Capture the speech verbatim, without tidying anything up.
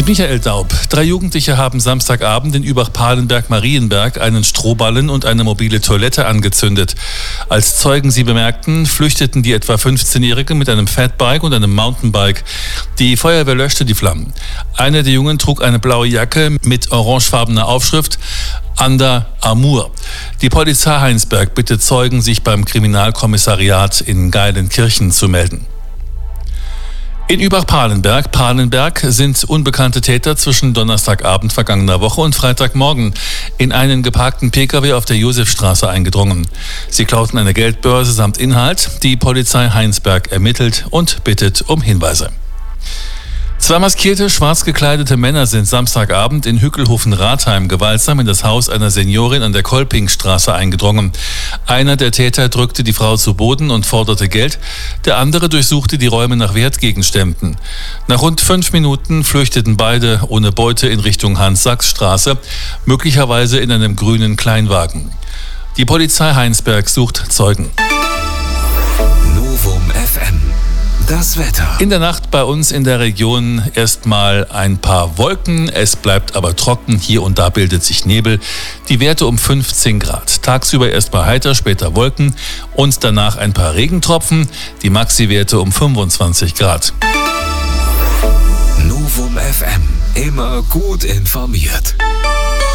Mit Michael Daub. Drei Jugendliche haben Samstagabend in Übach-Palenberg-Marienberg einen Strohballen und eine mobile Toilette angezündet. Als Zeugen sie bemerkten, flüchteten die etwa fünfzehnjährigen mit einem Fatbike und einem Mountainbike. Die Feuerwehr löschte die Flammen. Einer der Jungen trug eine blaue Jacke mit orangefarbener Aufschrift Under Amour. Die Polizei Heinsberg bittet Zeugen, sich beim Kriminalkommissariat in Geilenkirchen zu melden. In Übach-Palenberg, Palenberg sind unbekannte Täter zwischen Donnerstagabend vergangener Woche und Freitagmorgen in einen geparkten Pkw auf der Josefstraße eingedrungen. Sie klauten eine Geldbörse samt Inhalt. Die Polizei Heinsberg ermittelt und bittet um Hinweise. Zwei maskierte, schwarz gekleidete Männer sind Samstagabend in Hückelhofen-Rathheim gewaltsam in das Haus einer Seniorin an der Kolpingstraße eingedrungen. Einer der Täter drückte die Frau zu Boden und forderte Geld. Der andere durchsuchte die Räume nach Wertgegenständen. Nach rund fünf Minuten flüchteten beide ohne Beute in Richtung Hans-Sachs-Straße, möglicherweise in einem grünen Kleinwagen. Die Polizei Heinsberg sucht Zeugen. Novum F M. Das Wetter. In der Nacht bei uns in der Region erstmal ein paar Wolken, es bleibt aber trocken, hier und da bildet sich Nebel. Die Werte um fünfzehn Grad. Tagsüber erstmal heiter, später Wolken und danach ein paar Regentropfen, die Maxi-Werte um fünfundzwanzig Grad. Novum F M, immer gut informiert.